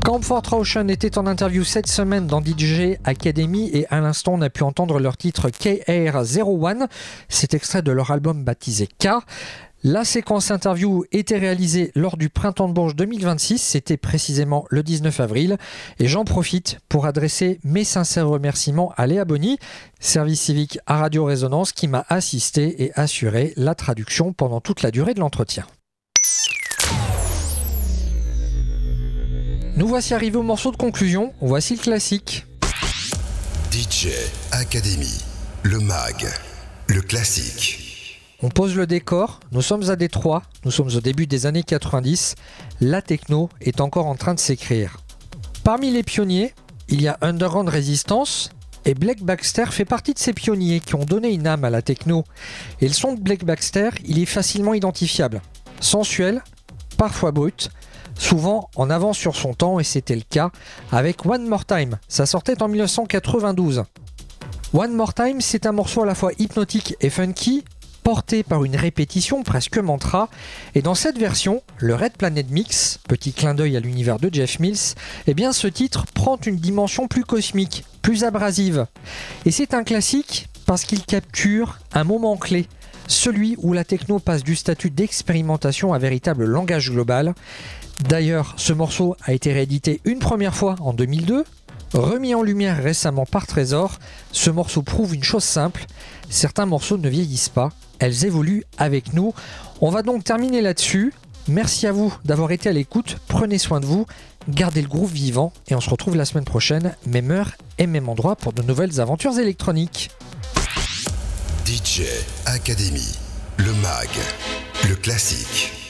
Camp Rauschen était en interview cette semaine dans DJ Academy et à l'instant on a pu entendre leur titre KR01. C'est extrait de leur album baptisé K. La séquence interview était réalisée lors du Printemps de Bourges 2026, c'était précisément le 19 avril. Et j'en profite pour adresser mes sincères remerciements à Léa Bonny, service civique à Radio Résonance, qui m'a assisté et assuré la traduction pendant toute la durée de l'entretien. Nous voici arrivés au morceau de conclusion, voici le classique. DJ Academy, le mag, le classique. On pose le décor, nous sommes à Détroit, nous sommes au début des années 90, la techno est encore en train de s'écrire. Parmi les pionniers, il y a Underground Resistance, et Blake Baxter fait partie de ces pionniers qui ont donné une âme à la techno. Et le son de Blake Baxter, il est facilement identifiable, sensuel, parfois brut, souvent en avance sur son temps, et c'était le cas avec One More Time. Ça sortait en 1992. One More Time, c'est un morceau à la fois hypnotique et funky, porté par une répétition presque mantra, et dans cette version, le Red Planet Mix, petit clin d'œil à l'univers de Jeff Mills, eh bien ce titre prend une dimension plus cosmique, plus abrasive. Et c'est un classique parce qu'il capture un moment clé, celui où la techno passe du statut d'expérimentation à véritable langage global. D'ailleurs, ce morceau a été réédité une première fois en 2002, remis en lumière récemment par Trésor. Ce morceau prouve une chose simple, certains morceaux ne vieillissent pas, elles évoluent avec nous. On va donc terminer là-dessus. Merci à vous d'avoir été à l'écoute, prenez soin de vous, gardez le groove vivant et on se retrouve la semaine prochaine, même heure et même endroit pour de nouvelles aventures électroniques. DJ Academy, le mag, le classique.